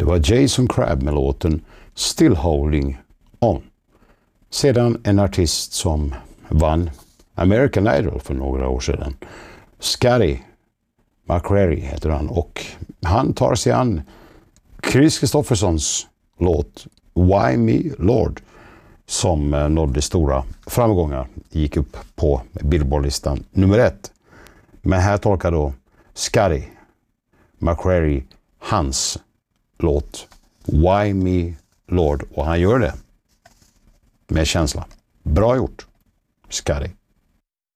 Det var Jason Crabb med låten Still Holding On. Sedan en artist som vann American Idol för några år sedan. Scotty McCreery heter han, och han tar sig an Chris Kristoffersons låt Why Me Lord, som nådde stora framgångar, gick upp på Billboard-listan nummer 1. Men här tolkar då Scotty McCreery hans låt Why Me Lord, och han gör det med känsla. Bra gjort, Scotty.